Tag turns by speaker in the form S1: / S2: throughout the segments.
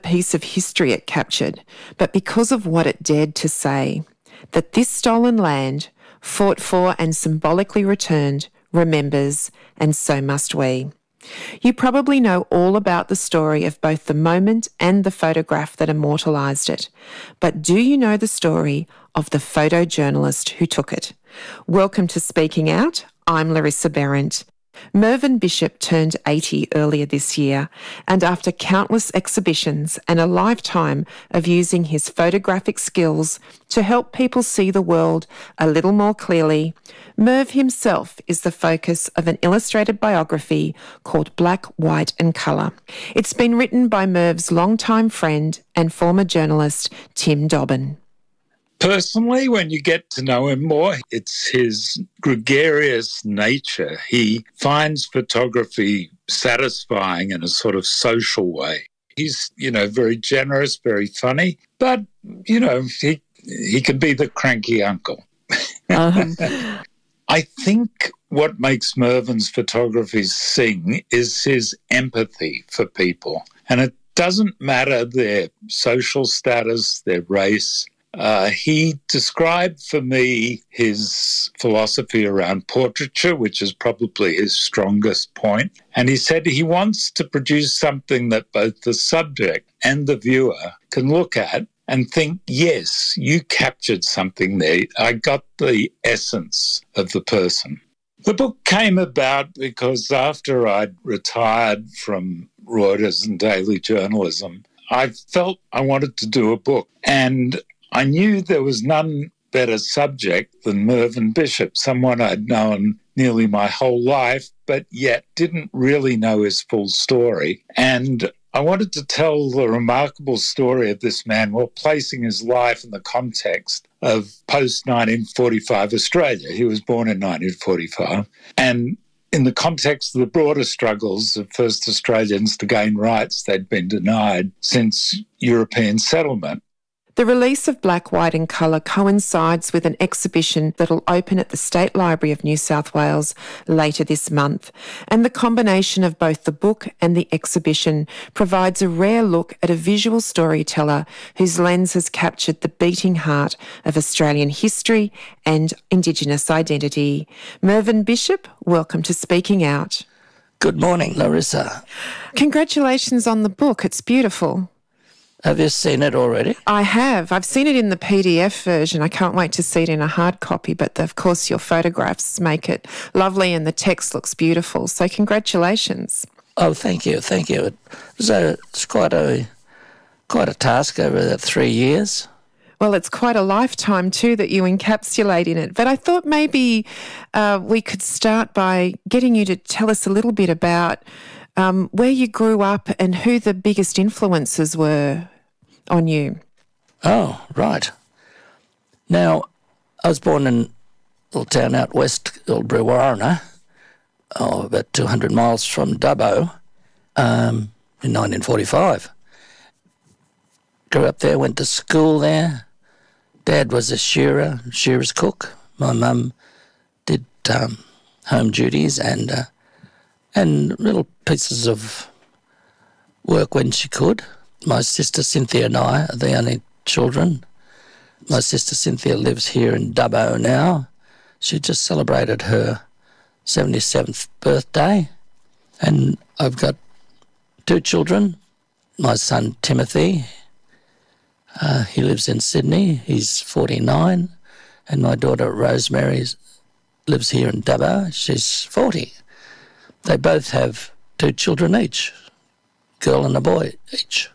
S1: piece of history it captured, but because of what it dared to say, that this stolen land, fought for and symbolically returned, remembers, and so must we. You probably know all about the story of both the moment and the photograph that immortalised it. But do you know the story of the photojournalist who took it? Welcome to Speaking Out. I'm Larissa Behrendt. Mervyn Bishop turned 80 earlier this year, and after countless exhibitions and a lifetime of using his photographic skills to help people see the world a little more clearly, Merv himself is the focus of an illustrated biography called Black, White and Colour. It's been written by Merv's longtime friend and former journalist Tim Dobbin.
S2: Personally, when you get to know him more, it's his gregarious nature. He finds photography satisfying in a sort of social way. He's, very generous, very funny, but, he can be the cranky uncle. I think what makes Mervyn's photography sing is his empathy for people. And it doesn't matter their social status, their race. He described for me his philosophy around portraiture, which is probably his strongest point. And he said he wants to produce something that both the subject and the viewer can look at and think, yes, you captured something there. I got the essence of the person. The book came about because after I'd retired from Reuters and daily journalism, I felt I wanted to do a book. And I knew there was none better subject than Mervyn Bishop, someone I'd known nearly my whole life, but yet didn't really know his full story. And I wanted to tell the remarkable story of this man while placing his life in the context of post-1945 Australia. He was born in 1945. And in the context of the broader struggles of first Australians to gain rights they'd been denied since European settlement.
S1: The release of Black, White and Colour coincides with an exhibition that'll open at the State Library of New South Wales later this month. And the combination of both the book and the exhibition provides a rare look at a visual storyteller whose lens has captured the beating heart of Australian history and Indigenous identity. Mervyn Bishop, welcome to Speaking Out.
S3: Good morning, Larissa.
S1: Congratulations on the book. It's beautiful.
S3: Have you seen it already?
S1: I have. I've seen it in the PDF version. I can't wait to see it in a hard copy, but of course your photographs make it lovely and the text looks beautiful. So congratulations.
S3: Oh, thank you. It's quite a task over the 3 years.
S1: Well, it's quite a lifetime too that you encapsulate in it. But I thought maybe we could start by getting you to tell us a little bit about where you grew up and who the biggest influences were on you.
S3: Oh, right. Now, I was born in a little town out west called Brewarrina, about 200 miles from Dubbo, in 1945. Grew up there, went to school there. Dad was a shearer's cook. My mum did home duties and little pieces of work when she could. My sister Cynthia and I are the only children. My sister Cynthia lives here in Dubbo now. She just celebrated her 77th birthday. And I've got 2 children. My son Timothy, he lives in Sydney. He's 49. And my daughter Rosemary lives here in Dubbo. She's 40. They both have 2 children each, girl and a boy each.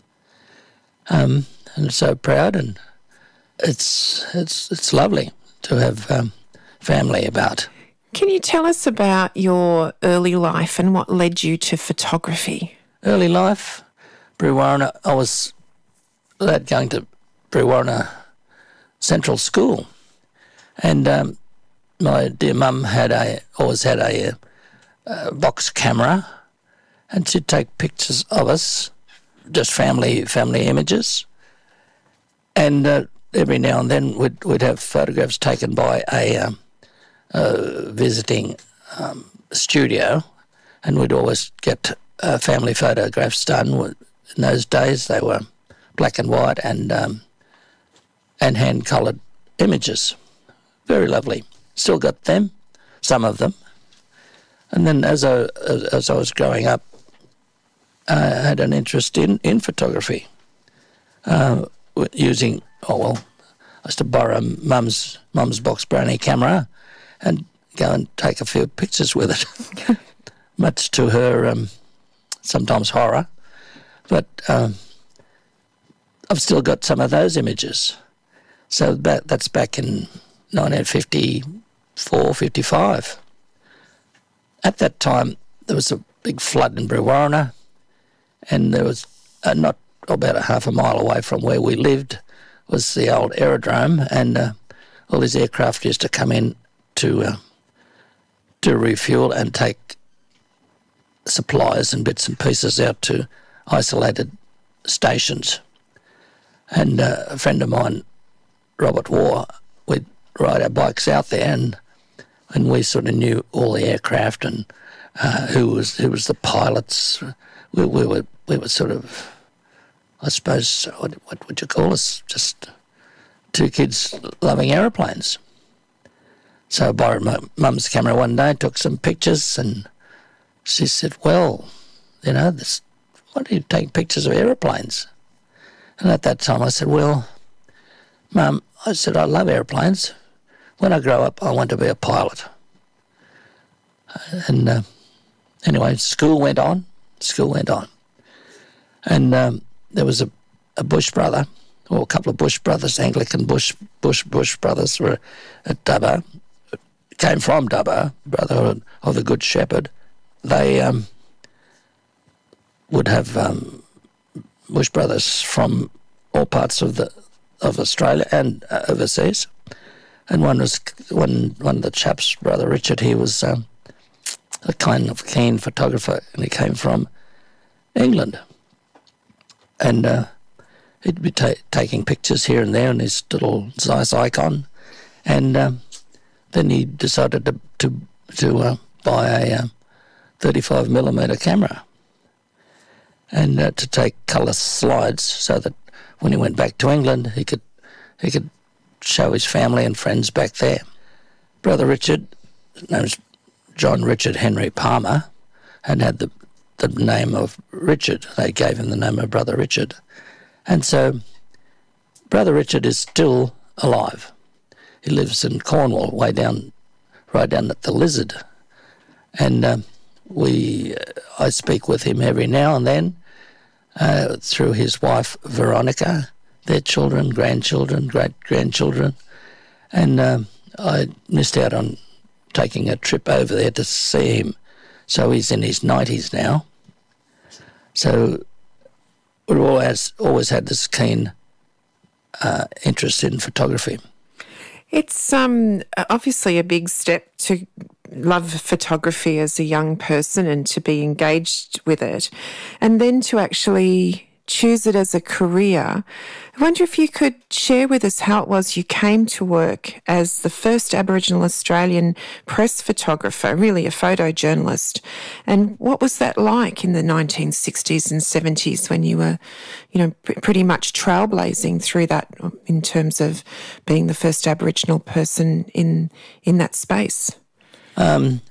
S3: And I'm so proud, and it's lovely to have family about.
S1: Can you tell us about your early life and what led you to photography?
S3: Early life, Brewarrina, I was going to Brewarrina Central School, and my dear mum always had a box camera, and she'd take pictures of us, just family images, and every now and then we'd have photographs taken by a visiting studio, and we'd always get family photographs done in those days they were black and white and hand-coloured images. Very lovely. Still got them, some of them. And then as I was growing up, I had an interest in photography, using, I used to borrow Mum's box brownie camera and go and take a few pictures with it, much to her sometimes horror. But I've still got some of those images. So that's back in 1954, 55. At that time, there was a big flood in Brewarrina, and there was not about a half a mile away from where we lived was the old aerodrome, and all these aircraft used to come in to refuel and take supplies and bits and pieces out to isolated stations. And a friend of mine, Robert Waugh, we'd ride our bikes out there, and we sort of knew all the aircraft and who was the pilots. We were sort of, I suppose, what would you call us? Just two kids loving aeroplanes. So I borrowed my mum's camera one day, took some pictures, and she said, "Well, why do you take pictures of aeroplanes?" And at that time I said, "Well, Mum," I said, "I love aeroplanes. When I grow up, I want to be a pilot." And anyway, school went on. And there was a Bush brother, or a couple of Bush brothers, Anglican Bush brothers were at Dubbo, came from Dubbo, Brotherhood of the Good Shepherd. They would have Bush brothers from all parts of Australia and overseas. And one of the chaps, Brother Richard, he was a kind of keen photographer, and he came from England. And he'd be taking pictures here and there on his little Zeiss Icon. And then he decided to buy a 35mm camera and to take colour slides, so that when he went back to England, he could show his family and friends back there. Brother Richard, his name's John Richard Henry Palmer, and had the name of Richard. They gave him the name of Brother Richard. And so Brother Richard is still alive. He lives in Cornwall, right down at the Lizard. And I speak with him every now and then through his wife Veronica, their children, grandchildren, great-grandchildren. And I missed out on taking a trip over there to see him. So he's in his 90s now. So we've always had this keen interest in photography.
S1: It's obviously a big step to love photography as a young person and to be engaged with it, and then to actually choose it as a career. I wonder if you could share with us how it was you came to work as the first Aboriginal Australian press photographer, really a photojournalist, and what was that like in the 1960s and 70s when you were, pretty much trailblazing through that in terms of being the first Aboriginal person in that space?
S3: Going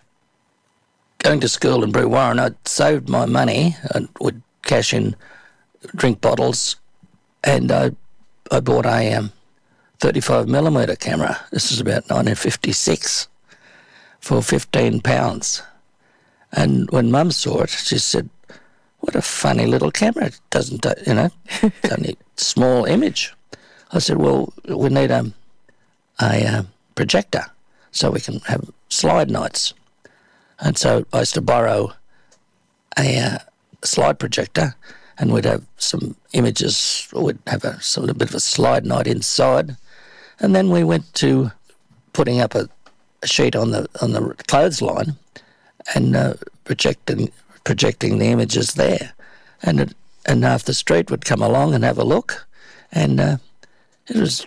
S3: to school in Brewarrina, I'd saved my money. I would cash in drink bottles, and I bought a 35mm camera. This is about 1956 for £15. And when Mum saw it, she said, "What a funny little camera. It doesn't, it's only a small image." I said, "Well, we need a projector so we can have slide nights." And so I used to borrow a slide projector, and we'd have some images. We'd have a little bit of a slide night inside, and then we went to putting up a sheet on the clothesline and projecting the images there, and half the street would come along and have a look, and I was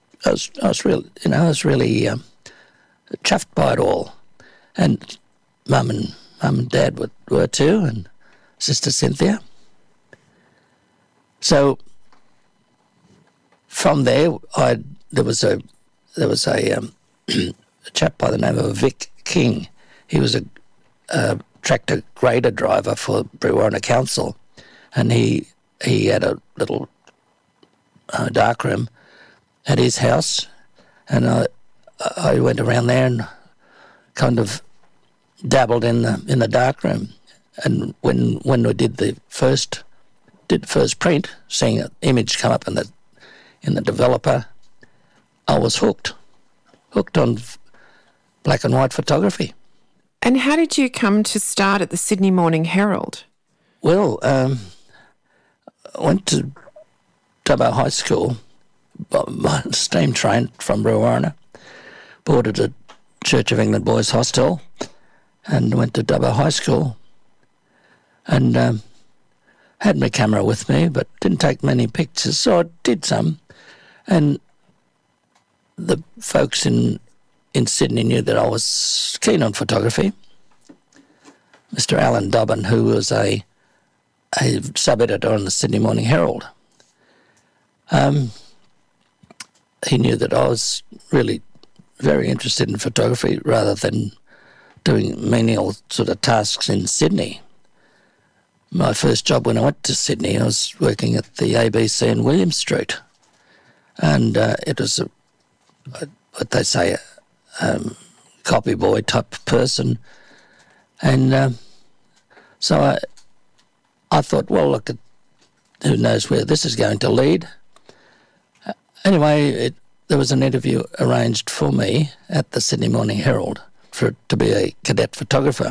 S3: really chuffed by it all, and Mum and Dad were too, and Sister Cynthia. So from there, there was a a chap by the name of Vic King. He was a tractor grader driver for Brewarrina Council, and he had a little darkroom at his house, and I went around there and kind of dabbled in the darkroom. And when we did the first print, seeing an image come up in the developer, I was hooked on black and white photography.
S1: And how did you come to start at the Sydney Morning Herald?
S3: Well, I went to Dubbo High School by steam train from Brewarrina, boarded at Church of England Boys Hostel, and went to Dubbo High School, and had my camera with me, but didn't take many pictures, so I did some. And the folks in Sydney knew that I was keen on photography. Mr. Alan Dobbin, who was a sub-editor on the Sydney Morning Herald, he knew that I was really very interested in photography rather than doing menial sort of tasks in Sydney. My first job when I went to Sydney, I was working at the ABC in William Street, and it was what they say, copy boy type person. And so I thought, well, look, who knows where this is going to lead. Anyway, there was an interview arranged for me at the Sydney Morning Herald to be a cadet photographer.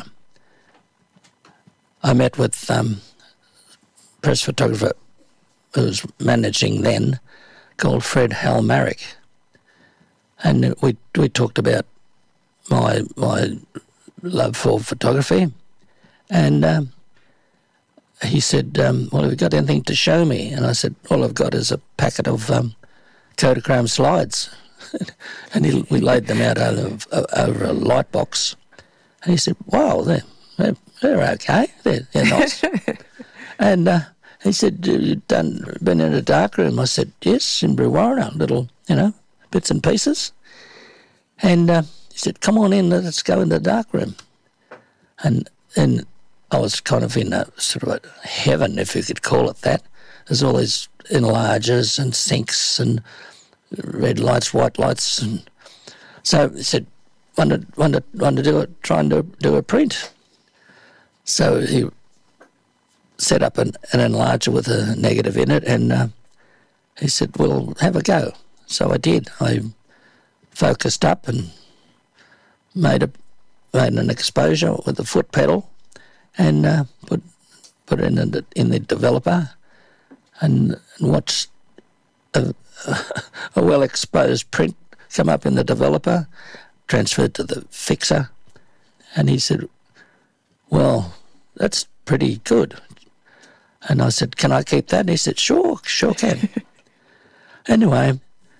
S3: I met with press photographer who was managing then, called Fred Halmarick. And we talked about my love for photography, and he said, well, have you got anything to show me? And I said, all I've got is a packet of Kodachrome slides. And we laid them out over a light box. And he said, wow, they're okay, they're nice. And he said, you've been in a darkroom? I said, yes, in Brewarrina, little, bits and pieces. And he said, come on in, let's go in the darkroom. And then I was kind of in a sort of a heaven, if you could call it that. There's all these enlargers and sinks and red lights, white lights. And so he said, want to try and do a print. So he set up an enlarger with a negative in it, and he said, well, have a go. So I did. I focused up and made an exposure with the foot pedal, and put it in the developer, and watched a well-exposed print come up in the developer, transferred to the fixer, and he said, well, that's pretty good. And I said, can I keep that? And he said, sure can. Anyway,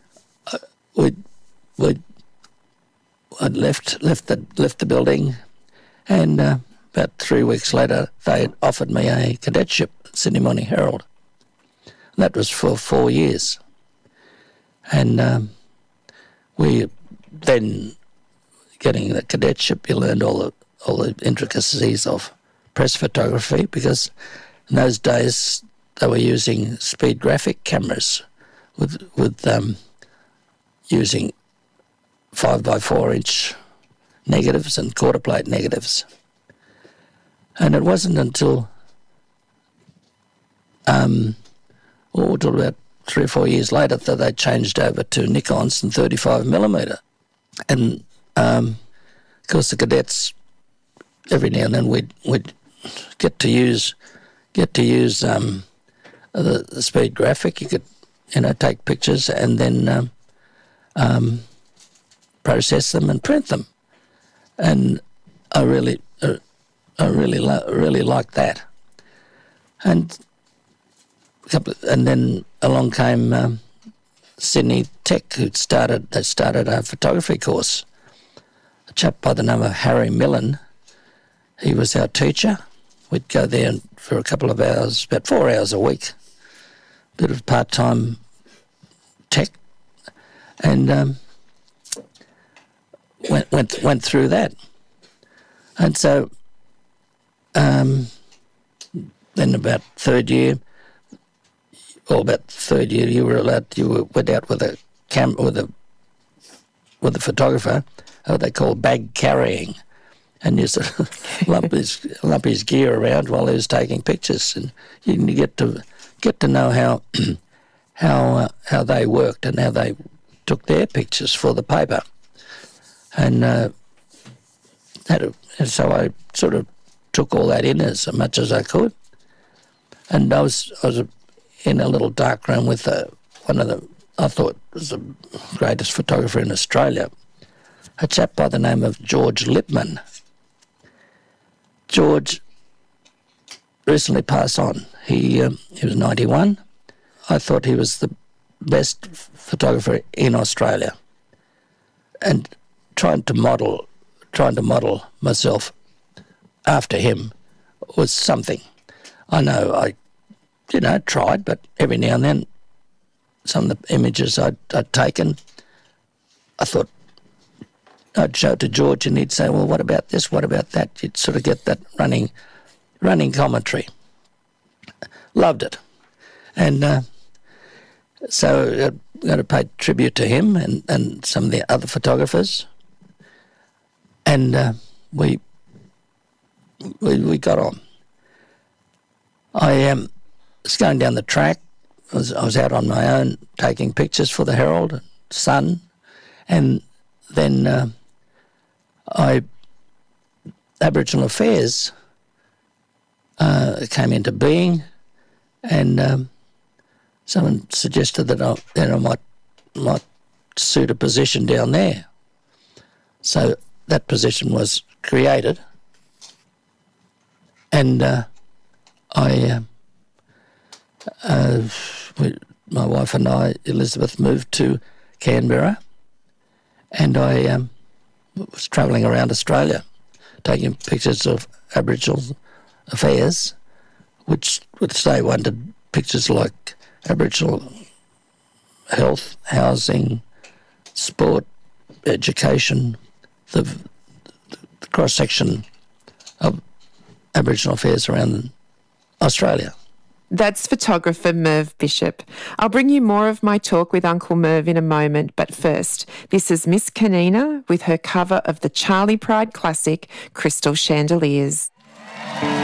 S3: I'd left the building, and about 3 weeks later, they had offered me a cadetship at Sydney Morning Herald. And that was for 4 years. And we then, getting the cadetship, you learned all the intricacies of press photography, because in those days they were using speed graphic cameras with using 5x4 inch negatives and quarter plate negatives. And it wasn't until until about 3 or 4 years later that they changed over to Nikons and 35mm. And of course the cadets, every now and then we'd get to use the speed graphic. You could take pictures and then process them and print them, and I really liked that. And then along came Sydney Tech, they started a photography course. A chap by the name of Harry Millen, he was our teacher. We'd go there for a couple of hours, about 4 hours a week, bit of part-time tech, and went through that. And so then about third year, you went out with a with a photographer, they call bag carrying, and you sort of lump his gear around while he was taking pictures, and you get to know how they worked and how they took their pictures for the paper, and so I sort of took all that in as much as I could, and I was in a little dark room with one of the, I thought was the greatest photographer in Australia, a chap by the name of George Lippmann. George recently passed on. He was 91. I thought he was the best photographer in Australia, and trying to model myself after him was something. I know I tried, but every now and then some of the images I'd taken, I thought I'd show it to George and he'd say, well, what about this, what about that? You'd sort of get that running commentary. Loved it. And so I'm going to pay tribute to him and some of the other photographers. And we got on. I was going down the track. I was out on my own taking pictures for the Herald, Sun, and then Aboriginal Affairs came into being, and someone suggested that I might suit a position down there. So that position was created, and my wife and I, Elizabeth, moved to Canberra, and I was travelling around Australia taking pictures of Aboriginal affairs, which they wanted pictures like Aboriginal health, housing, sport, education, the cross-section of Aboriginal affairs around Australia.
S1: That's photographer Merv Bishop. I'll bring you more of my talk with Uncle Merv in a moment, but first, this is Miss Kanina with her cover of the Charlie Pride classic, Crystal Chandeliers.